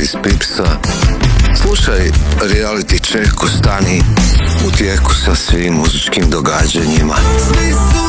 iz Pipsa. Slušaj reality Čehku, stani u tijeku sa svim muzičkim događanjima. Svi su